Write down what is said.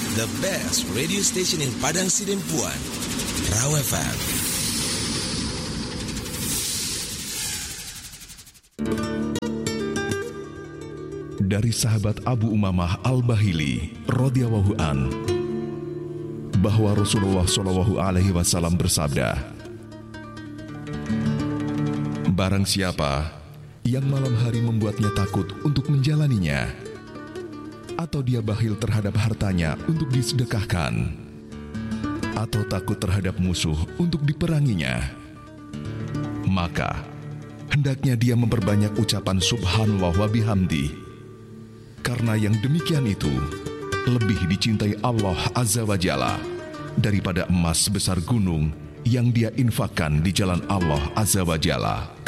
the best radio station in Padang Sidempuan, Raw FM. Dari sahabat Abu Umamah Al-Bahili radhiyallahu an, bahwa Rasulullah Shallallahu Alaihi Wasallam bersabda, barang siapa yang malam hari membuatnya takut untuk menjalaninya, atau dia bakhil terhadap hartanya untuk disedekahkan, atau takut terhadap musuh untuk diperanginya, maka hendaknya dia memperbanyak ucapan subhanallah wa bihamdi, karena yang demikian itu lebih dicintai Allah Azza wa Jalla daripada emas sebesar gunung yang dia infakkan di jalan Allah Azza wa Jalla.